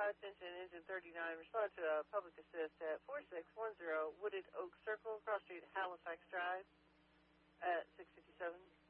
attention, engine 39, respond to a public assist at 4610 Wooded Oak Circle, Cross Street, Halifax Drive at 657.